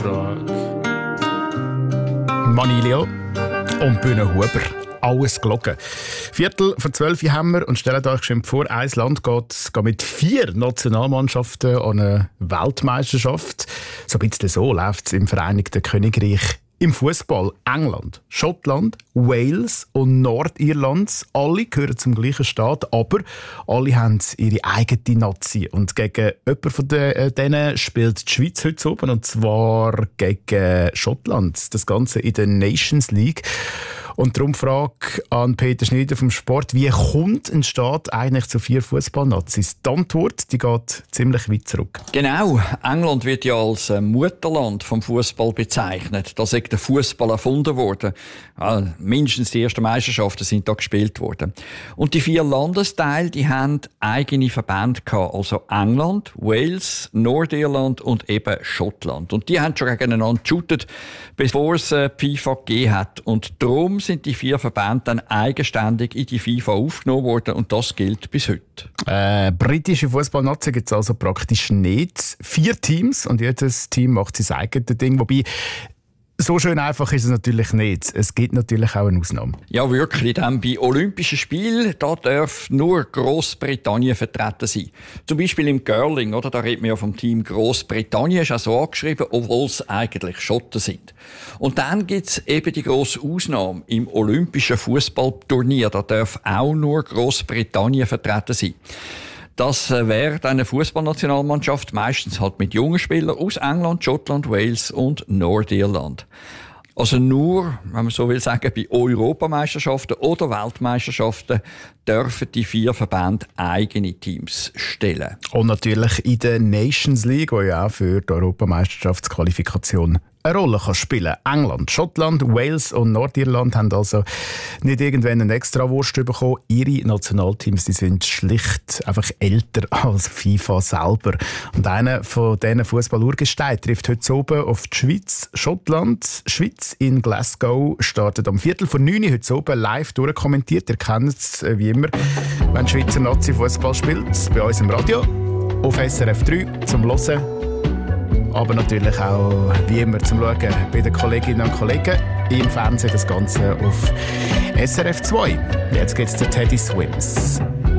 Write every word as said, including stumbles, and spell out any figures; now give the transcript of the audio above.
Manilio und Bühne Huber. Alles gelogen. Viertel vor zwölf haben wir und stellt euch schon vor, ein Land geht, geht mit vier Nationalmannschaften an eine Weltmeisterschaft. So ein bisschen so läuft es im Vereinigten Königreich. Im Fußball England, Schottland, Wales und Nordirland, alle gehören zum gleichen Staat, aber alle haben ihre eigene Nazi. Und gegen jemanden von denen spielt die Schweiz heute oben, und zwar gegen Schottland. Das Ganze in der Nations League. Und darum Frage an Peter Schneider vom Sport: Wie kommt ein Staat eigentlich zu vier Fußballnazis? Die Antwort die geht ziemlich weit zurück. Genau. England wird ja als Mutterland vom Fußball bezeichnet. Da ist der Fußball erfunden worden. Ja, mindestens die ersten Meisterschaften sind da gespielt worden. Und die vier Landesteile, die haben eigene Verbände gehabt. Also England, Wales, Nordirland und eben Schottland. Und die haben schon gegeneinander geshootet, bevor es die FIFA gegeben hat. Und darum sind die vier Verbände dann eigenständig in die FIFA aufgenommen worden, und das gilt bis heute. Äh, britische Fußballnazi gibt es also praktisch nicht. Vier Teams und jedes Team macht sein eigenes Ding. Wobei, so schön einfach ist es natürlich nicht. Es gibt natürlich auch eine Ausnahme. Ja, wirklich. Dann bei Olympischen Spielen da darf nur Grossbritannien vertreten sein. Zum Beispiel im Curling, oder? Da redet man ja vom Team Grossbritannien, ist auch so angeschrieben, obwohl es eigentlich Schotten sind. Und dann gibt es eben die grosse Ausnahme. Im Olympischen Fußballturnier, da darf auch nur Grossbritannien vertreten sein. Das wäre eine Fußballnationalmannschaft, meistens halt mit jungen Spielern aus England, Schottland, Wales und Nordirland. Also nur, wenn man so will sagen, bei Europameisterschaften oder Weltmeisterschaften dürfen die vier Verbände eigene Teams stellen. Und natürlich in der Nations League, die ja auch für die Europameisterschaftsqualifikation eine Rolle kann spielen. England, Schottland, Wales und Nordirland haben also nicht irgendwann eine extra Wurst bekommen. Ihre Nationalteams die sind schlicht einfach älter als FIFA selber. Und einer von diesen Fußball-Urgesteinen trifft heute oben auf die Schweiz. Schottland, Schweiz in Glasgow startet am Viertel vor neun heute oben live durchkommentiert. Ihr kennt es wie immer, wenn die Schweizer Nazi-Fußball spielt. Bei uns im Radio, auf S R F drei zum Hören. Aber natürlich auch, wie immer, zum Schauen bei den Kolleginnen und Kollegen im Fernsehen, das Ganze auf S R F zwei. Jetzt geht's zu Teddy Swims.